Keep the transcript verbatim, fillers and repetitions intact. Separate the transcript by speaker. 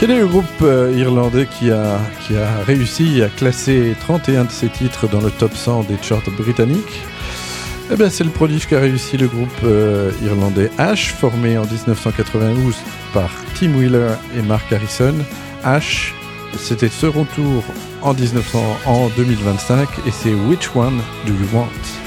Speaker 1: Quel est le groupe euh, irlandais qui a, qui a réussi à classer trente et un de ses titres dans le top cent des charts britanniques? Eh bien, c'est le prodige qu'a réussi le groupe euh, irlandais Ash, formé en dix-neuf cent quatre-vingt-douze par Tim Wheeler et Mark Harrison. Ash, c'était second tour en, dix-neuf cents, en deux mille vingt-cinq et c'est Which One Do You Want?